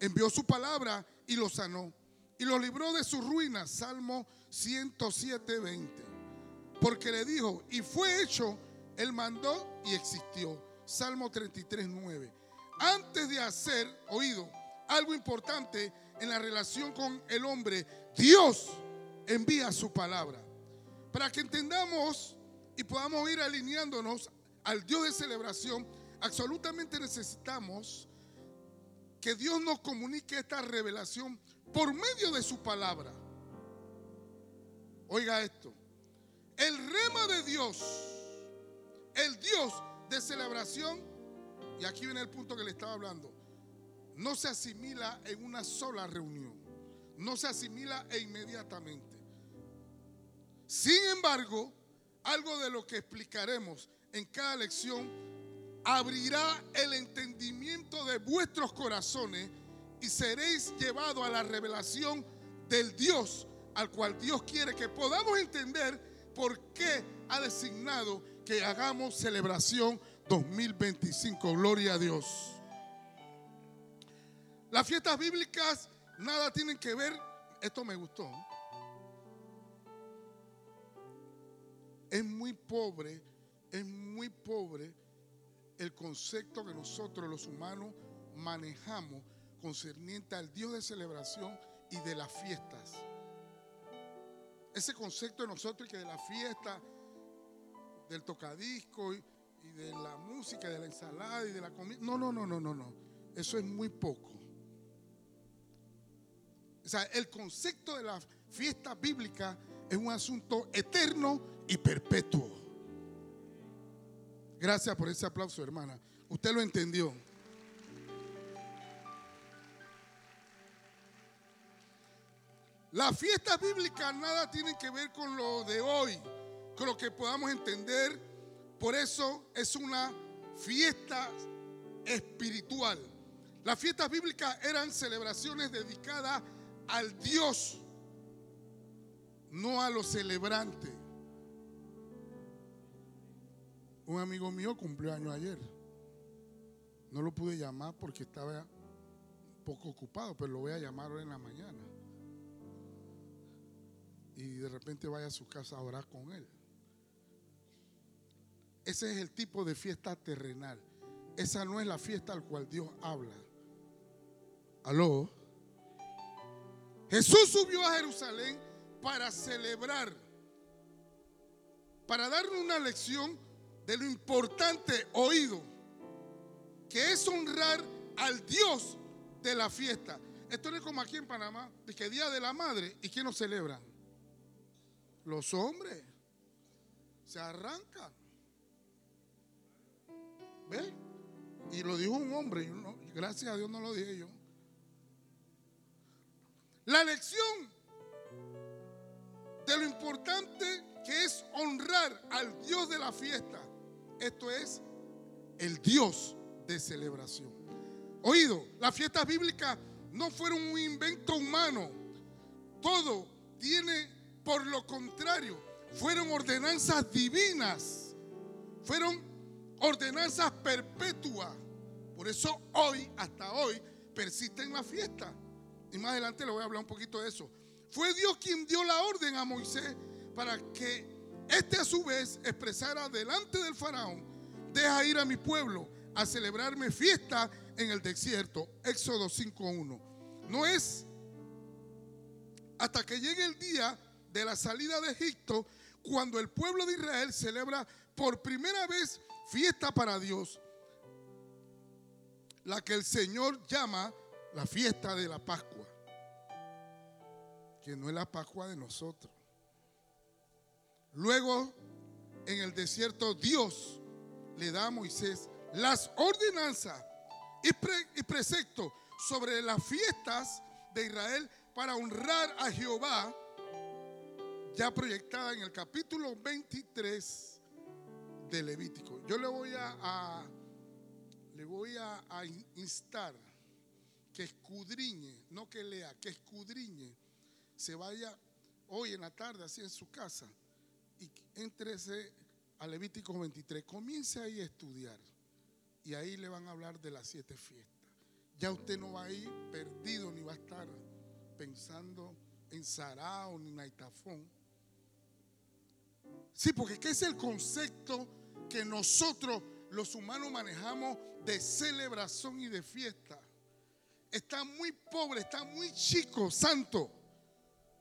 envió su palabra y los sanó y los libró de sus ruinas. Salmo 107:20. Porque le dijo y fue hecho, él mandó y existió. Salmo 33:9. Antes de hacer, oído, algo importante en la relación con el hombre, Dios envía su palabra. Para que entendamos y podamos ir alineándonos al Dios de celebración, absolutamente necesitamos que Dios nos comunique esta revelación por medio de su palabra. Oiga esto. El rema de Dios, el Dios de celebración, y aquí viene el punto que le estaba hablando, no se asimila en una sola reunión, no se asimila inmediatamente. Sin embargo, algo de lo que explicaremos en cada lección abrirá el entendimiento de vuestros corazones y seréis llevados a la revelación del Dios al cual Dios quiere que podamos entender por qué ha designado que hagamos celebración 2025. Gloria a Dios. Las fiestas bíblicas nada tienen que ver, esto me gustó. Es muy pobre el concepto que nosotros los humanos manejamos concerniente al Dios de celebración y de las fiestas. Ese concepto de nosotros que de la fiesta, del tocadisco y de la música, de la ensalada y de la comida. No. Eso es muy poco. O sea, el concepto de la fiesta bíblica es un asunto eterno y perpetuo. Gracias por ese aplauso, hermana. Usted lo entendió. Las fiestas bíblicas nada tienen que ver con lo de hoy, con lo que podamos entender. Por eso es una fiesta espiritual. Las fiestas bíblicas eran celebraciones dedicadas al Dios, no a los celebrantes. Un amigo mío cumplió años ayer. No lo pude llamar porque estaba un poco ocupado, pero lo voy a llamar hoy en la mañana. Y de repente vaya a su casa a orar con él. Ese es el tipo de fiesta terrenal. Esa no es la fiesta al cual Dios habla. ¿Aló? Jesús subió a Jerusalén para celebrar, para darnos una lección de lo importante, oído, que es honrar al Dios de la fiesta. Esto no es como aquí en Panamá, de que Día de la Madre, ¿y quién nos celebran? Los hombres. Se arrancan. ¿Ve? Y lo dijo un hombre, no, gracias a Dios no lo dije yo. La lección de lo importante que es honrar al Dios de la fiesta. Esto es el Dios de celebración. Oído, las fiestas bíblicas no fueron un invento humano. Todo tiene, por lo contrario, fueron ordenanzas divinas. Fueron ordenanzas perpetuas. Por eso hoy, hasta hoy, persisten las fiestas. Y más adelante le voy a hablar un poquito de eso. Fue Dios quien dio la orden a Moisés para que éste a su vez expresara delante del faraón: deja ir a mi pueblo a celebrarme fiesta en el desierto. Éxodo 5:1. No es hasta que llegue el día de la salida de Egipto cuando el pueblo de Israel celebra por primera vez fiesta para Dios, la que el Señor llama la fiesta de la Pascua, que no es la Pascua de nosotros. Luego, en el desierto, Dios le da a Moisés las ordenanzas y preceptos sobre las fiestas de Israel para honrar a Jehová, ya proyectada en el capítulo 23 de Levítico. Yo le voy a instar que escudriñe, no que lea, que escudriñe, se vaya hoy en la tarde así en su casa y éntrese a Levítico 23, comience ahí a estudiar y ahí le van a hablar de las 7 fiestas. ya usted no va a ir perdido ni va a estar pensando en Sarao ni Naitafón. Sí, porque ¿qué es el concepto que nosotros los humanos manejamos de celebración y de fiesta? Está muy pobre, está muy chico, santo.